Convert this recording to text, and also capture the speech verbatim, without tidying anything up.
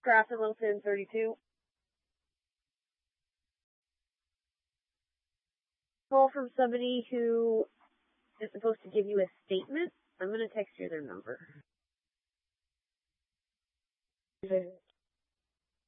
Grafton Littleton, thirty-two. Call from somebody who is supposed to give you a statement. I'm going to text you their number.